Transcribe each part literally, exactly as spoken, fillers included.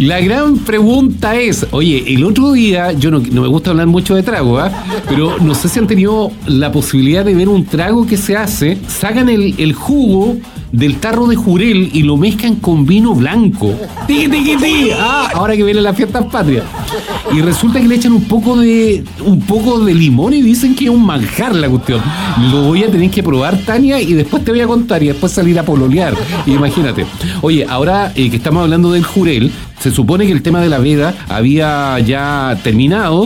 La gran pregunta es, oye, el otro día, yo no, no me gusta hablar mucho de trago, ¿eh? Pero no sé si han tenido la posibilidad de ver un trago que se hace, sacan el, el jugo del tarro de jurel y lo mezclan con vino blanco. ¡Tiqui, tiqui, tiqui! Ah, ahora que vienen las fiestas patrias. Y resulta que le echan un poco de un poco de limón y dicen que es un manjar la cuestión. Lo voy a tener que probar, Tania, y después te voy a contar y después salir a pololear. Imagínate. Oye, ahora eh, que estamos hablando del jurel, se supone que el tema de la veda había ya terminado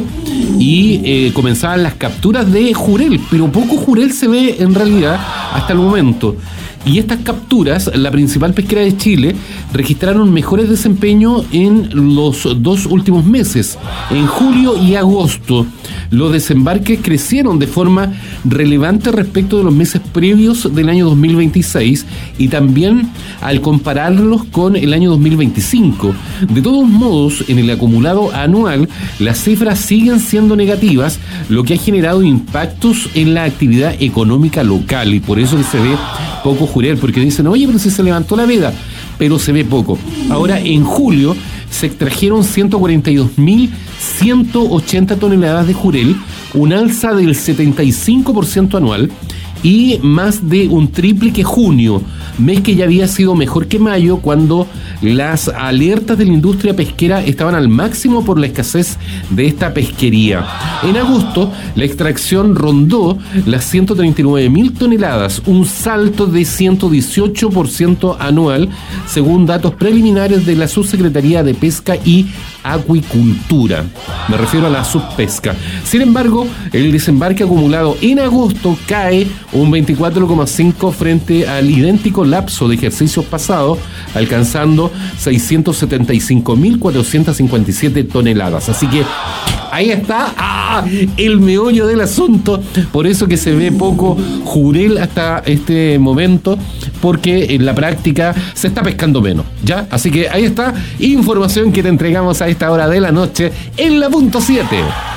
y eh, comenzaban las capturas de jurel, pero poco jurel se ve en realidad hasta el momento. Y estas capturas, la principal pesquera de Chile, registraron mejores desempeños en los dos últimos meses. En julio y agosto, los desembarques crecieron de forma relevante respecto de los meses previos del año dos mil veintiséis y también al compararlos con el año dos mil veinticinco. De todos modos, en el acumulado anual, las cifras siguen siendo negativas, lo que ha generado impactos en la actividad económica local, y por eso que se ve poco jurel, porque dicen, oye, pero si se levantó la veda, pero se ve poco. Ahora, en julio se extrajeron ciento cuarenta y dos mil ciento ochenta toneladas de jurel, un alza del setenta y cinco por ciento anual y más de un triple que junio, mes que ya había sido mejor que mayo, cuando las alertas de la industria pesquera estaban al máximo por la escasez de esta pesquería. En agosto, la extracción rondó las ciento treinta y nueve mil toneladas, un salto de ciento dieciocho por ciento anual, según datos preliminares de la Subsecretaría de Pesca y Acuicultura. Me refiero a la subpesca. Sin embargo, el desembarque acumulado en agosto cae un veinticuatro coma cinco por ciento frente al idéntico lapso de ejercicios pasados, alcanzando seiscientos setenta y cinco mil cuatrocientos cincuenta y siete toneladas. Así que ahí está, ¡ah!, el meollo del asunto. Por eso que se ve poco jurel hasta este momento, porque en la práctica se está pescando menos, ¿ya? Así que ahí está, información que te entregamos a esta hora de la noche en la punto siete.